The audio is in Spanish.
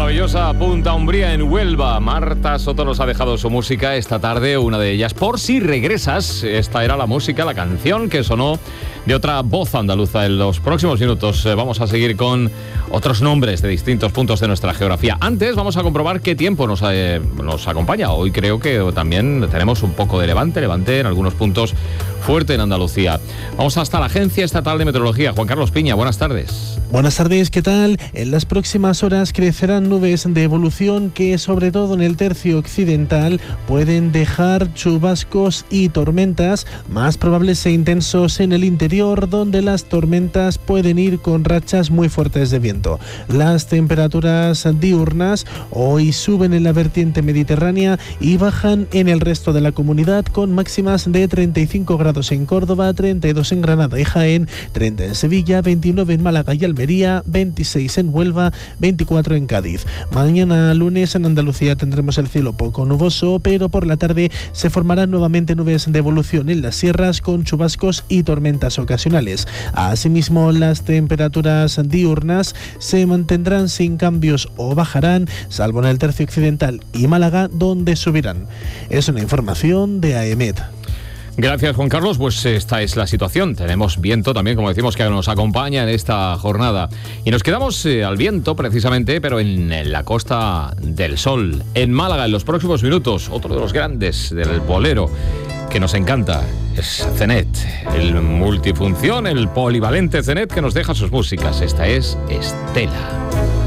maravillosa Punta Umbría en Huelva. Marta Soto nos ha dejado su música esta tarde, una de ellas. Por si regresas, esta era la música, la canción que sonó de otra voz andaluza. En los próximos minutos vamos a seguir con otros nombres de distintos puntos de nuestra geografía. Antes vamos a comprobar qué tiempo nos acompaña. Hoy creo que también tenemos un poco de levante en algunos puntos fuerte en Andalucía. Vamos hasta la Agencia Estatal de Meteorología. Juan Carlos Piña, buenas tardes. Buenas tardes, ¿qué tal? En las próximas horas crecerán nubes de evolución que, sobre todo en el tercio occidental, pueden dejar chubascos y tormentas, más probables e intensos en el interior, donde las tormentas pueden ir con rachas muy fuertes de viento. Las temperaturas diurnas hoy suben en la vertiente mediterránea y bajan en el resto de la comunidad, con máximas de 35 grados en Córdoba, 32 en Granada y Jaén, 30 en Sevilla, 29 en Málaga y Almería, 26 en Huelva, 24 en Cádiz. Mañana lunes en Andalucía tendremos el cielo poco nuboso, pero por la tarde se formarán nuevamente nubes de evolución en las sierras con chubascos y tormentas ocasionales. Asimismo, las temperaturas diurnas se mantendrán sin cambios o bajarán, salvo en el tercio occidental y Málaga, donde subirán. Es una información de AEMET. Gracias, Juan Carlos. Pues esta es la situación. Tenemos viento también, como decimos, que nos acompaña en esta jornada. Y nos quedamos al viento, precisamente, pero en la Costa del Sol, en Málaga, en los próximos minutos. Otro de los grandes del bolero que nos encanta es Zenet, el multifunción, el polivalente Zenet que nos deja sus músicas. Esta es Estela.